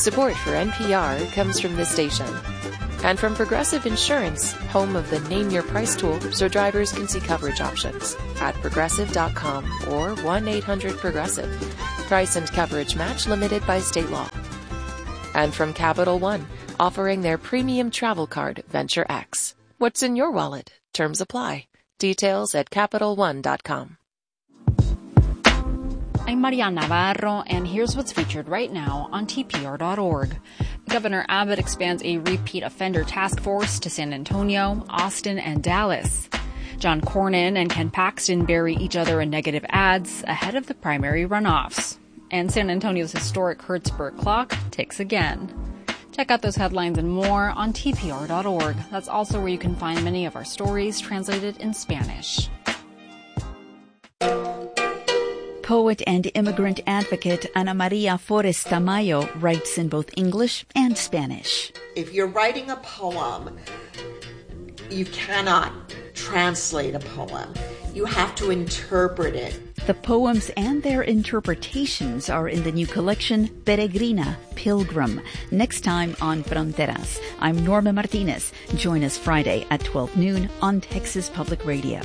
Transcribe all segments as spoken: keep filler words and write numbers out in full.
Support for N P R comes from this station. And from Progressive Insurance, home of the Name Your Price tool so drivers can see coverage options at progressive dot com or one eight hundred progressive. Price and coverage match limited by state law. And from Capital One, offering their premium travel card, Venture X. What's in your wallet? Terms apply. Details at capital one dot com. I'm Marian Navarro, and here's what's featured right now on T P R dot org. Governor Abbott expands a repeat offender task force to San Antonio, Austin, and Dallas. John Cornyn and Ken Paxton bury each other in negative ads ahead of the primary runoffs. And San Antonio's historic Hertzberg clock ticks again. Check out those headlines and more on T P R dot org. That's also where you can find many of our stories translated in Spanish. Poet and immigrant advocate Ana Maria Forres Tamayo writes in both English and Spanish. If you're writing a poem, you cannot translate a poem. You have to interpret it. The poems and their interpretations are in the new collection, Peregrina, Pilgrim, next time on Fronteras. I'm Norma Martinez. Join us Friday at twelve noon on Texas Public Radio.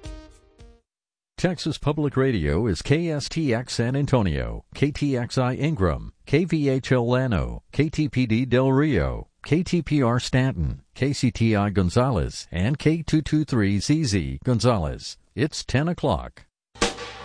Texas Public Radio is K S T X San Antonio, K T X I Ingram, K V H L Llano, K T P D Del Rio, K T P R Stanton, K C T I Gonzales, and K two twenty-three Z Z Gonzales. It's ten o'clock.